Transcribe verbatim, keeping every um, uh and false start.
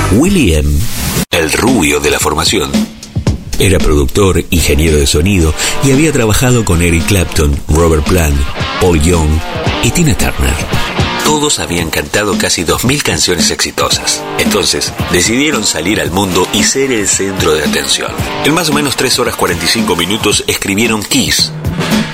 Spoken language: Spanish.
William, el rubio de la formación, era productor, ingeniero de sonido y había trabajado con Eric Clapton, Robert Plant, Paul Young y Tina Turner. Todos habían cantado casi dos mil canciones exitosas. Entonces, decidieron salir al mundo y ser el centro de atención. En más o menos tres horas cuarenta y cinco minutos escribieron Kiss,